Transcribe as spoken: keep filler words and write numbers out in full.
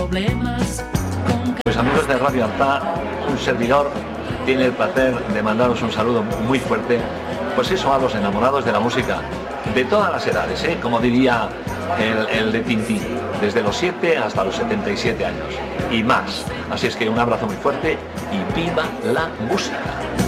problemas. Con... Pues amigos de Radio Artá, un servidor tiene el placer de mandaros un saludo muy fuerte, pues eso, a los enamorados de la música, de todas las edades, ¿eh? Como diría el, el de Tintín, desde los siete hasta los setenta y siete años y más. Así es que un abrazo muy fuerte y viva la música.